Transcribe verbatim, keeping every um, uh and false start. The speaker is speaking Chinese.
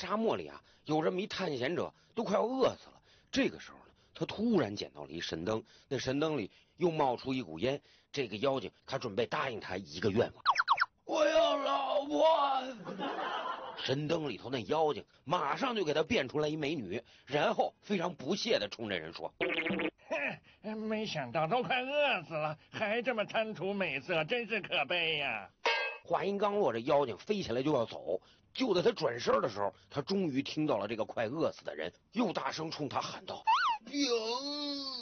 沙漠里啊，有这么一探险者，都快要饿死了。这个时候呢，他突然捡到了一神灯，那神灯里又冒出一股烟。这个妖精他准备答应他一个愿望，我要老婆。神灯里头那妖精马上就给他变出来一美女，然后非常不屑地冲这人说： 哼，没想到都快饿死了，还这么贪图美色，真是可悲呀！ 话音刚落，这妖精飞起来就要走。就在他转身的时候，他终于听到了这个快饿死的人，又大声冲他喊道：病！